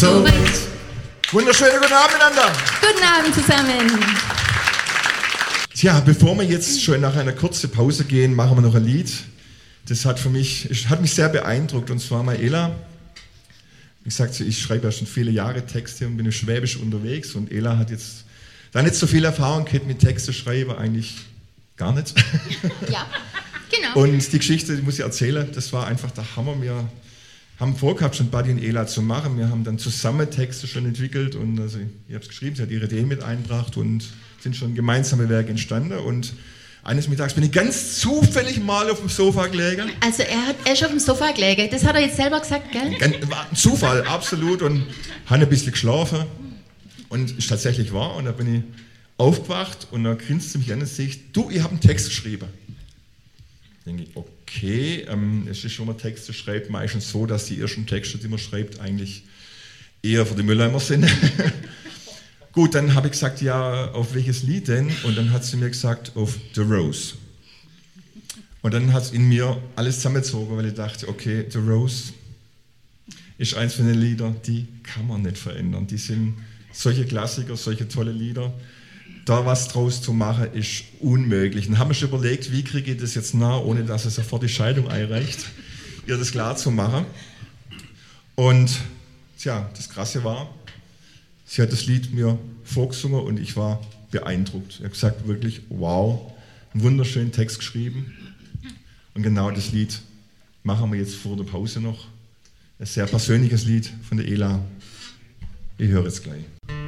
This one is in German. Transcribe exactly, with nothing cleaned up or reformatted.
So weit. Wunderschönen guten Abend miteinander. Guten Abend zusammen. Tja, bevor wir jetzt schon nach einer kurzen Pause gehen, machen wir noch ein Lied. Das hat für mich, hat mich sehr beeindruckt, und zwar Maela. Wie gesagt, ich schreibe ja schon viele Jahre Texte und bin in Schwäbisch unterwegs, und Ela hat jetzt da nicht so viel Erfahrung gehabt mit Texte schreiben, eigentlich gar nicht. Ja, genau. Und die Geschichte, die muss ich erzählen, das war einfach der Hammer. Wir haben vorgehabt, schon Buddy und Ela zu machen. Wir haben dann zusammen Texte schon entwickelt, und also ich habe es geschrieben, sie hat ihre Ideen mit eingebracht und sind schon gemeinsame Werke entstanden. Und eines Mittags bin ich ganz zufällig mal auf dem Sofa gelegen. Also er, hat, er ist auf dem Sofa gelegen, das hat er jetzt selber gesagt, gell? War ein Zufall, absolut, und habe ein bisschen geschlafen. Und ist tatsächlich wahr, und da bin ich aufgewacht und dann grinst sie mich an und sagt, du, ich habe einen Text geschrieben. Dann denke ich, okay, ähm, es ist schon mal Texte schreibt, meistens so, dass die ersten Texte, die man schreibt, eigentlich eher für die Mülleimer sind. Gut, dann habe ich gesagt, ja, auf welches Lied denn? Und dann hat sie mir gesagt, auf The Rose. Und dann hat es in mir alles zusammengezogen, weil ich dachte, okay, The Rose ist eins von den Liedern, die kann man nicht verändern. Die sind solche Klassiker, solche tolle Lieder. Da was draus zu machen, ist unmöglich. Dann haben wir schon überlegt, wie kriege ich das jetzt nah, ohne dass es sofort die Scheidung einreicht, ihr das klar zu machen. Und tja, das Krasse war, sie hat das Lied mir vorgesungen und ich war beeindruckt. Ich habe gesagt, wirklich, wow, einen wunderschönen Text geschrieben. Und genau das Lied machen wir jetzt vor der Pause noch. Ein sehr persönliches Lied von der Ela. Ich höre es gleich.